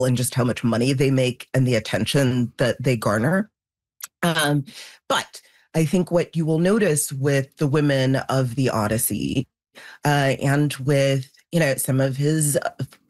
and just how much money they make and the attention that they garner. But I think what you will notice with the women of the Odyssey and with, some of his